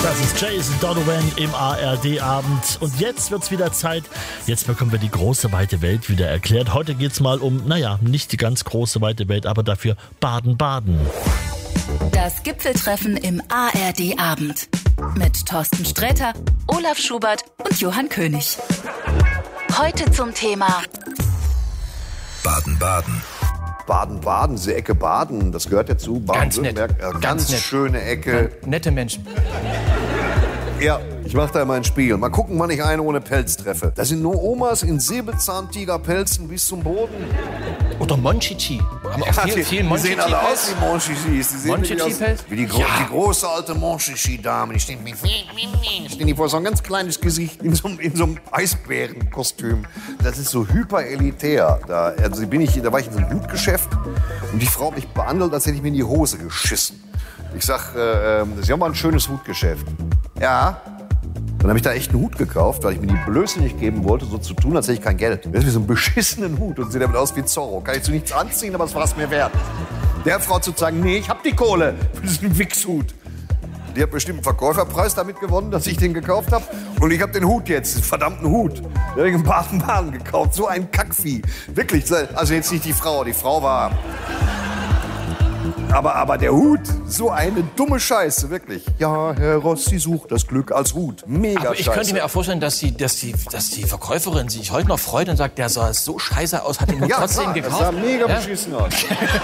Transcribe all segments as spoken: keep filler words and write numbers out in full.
Das ist Jason Donovan im A R D-Abend. Und jetzt wird's wieder Zeit. Jetzt bekommen wir die große, weite Welt wieder erklärt. Heute geht's mal um, naja, nicht die ganz große, weite Welt, aber dafür Baden-Baden. Das Gipfeltreffen im A R D-Abend. Mit Thorsten Sträter, Olaf Schubert und Johann König. Heute zum Thema Baden-Baden. Baden-Baden, diese Ecke Baden, das gehört dazu. Baden-Württemberg, äh, ganz, Ganz nett. schöne Ecke. Ja, nette Menschen. Ja, ich mach da immer einen Spiegel. Mal gucken, wann ich einen ohne Pelz treffe. Das sind nur Omas in Säbelzahntigerpelzen bis zum Boden. Oder Monchichi. Wir haben auch Ja, viel, die, viel die sehen alle aus Monchichi-Pelz. wie Monchichis. Die sehen wirklich aus Monchichi-Pelz? wie die, gro Ja. die große alte Monchichi-Dame. Die stehen, stehen die vor so ein ganz kleines Gesicht in so, einem- in so einem Eisbärenkostüm. Das ist so hyperelitär. Da, also bin ich, da war ich in so einem Hutgeschäft und die Frau hat mich behandelt, als hätte ich mir in die Hose geschissen. Ich sag, äh, Sie haben mal ein schönes Hutgeschäft. Ja. Dann habe ich da echt einen Hut gekauft, weil ich mir die Blöße nicht geben wollte, so zu tun, als hätte ich kein Geld. Das ist wie so einen beschissenen Hut und sieht damit aus wie Zorro. Kann ich zu nichts anziehen, aber es war es mir wert. Der Frau zu sagen, nee, ich hab die Kohle für diesen Wichshut. Die hat bestimmt einen Verkäuferpreis damit gewonnen, dass ich den gekauft habe. Und ich habe den Hut jetzt, den verdammten Hut. Den habe ich in Baden-Baden gekauft. So ein Kackvieh. Wirklich, also jetzt nicht die Frau. Die Frau war... Aber, aber der Hut, so eine dumme Scheiße, wirklich. Ja, Herr Rossi sucht das Glück als Hut. Mega Aber ich Scheiße. könnte mir auch vorstellen, dass die, dass, die, dass die Verkäuferin sich heute noch freut und sagt, der sah so scheiße aus, hat den Hut ja, trotzdem klar, das gekauft. sah mega Ja? beschissen aus.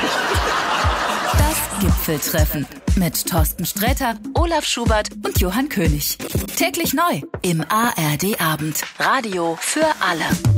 das Gipfeltreffen. Mit Thorsten Sträter, Olaf Schubert und Johann König. Täglich neu im A R D-Abend. Radio für alle.